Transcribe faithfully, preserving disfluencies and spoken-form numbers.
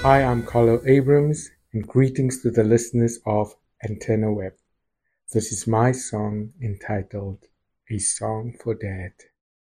Hi, I'm Carlo Abrams, and greetings to the listeners of Antenna Web. This is my song entitled A Song for Dad.